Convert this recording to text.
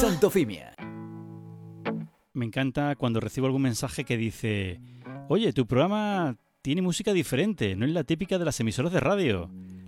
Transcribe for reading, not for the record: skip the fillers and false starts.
Santofimia. Me encanta cuando recibo algún mensaje que dice: oye, tu programa tiene música diferente, no es la típica de las emisoras de radio.